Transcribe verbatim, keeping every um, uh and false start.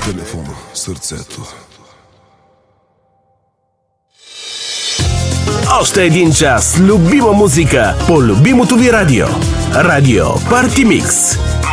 телефона, сърцето. Още един час любима музика по любимото ви радио. Радио Парти Микс.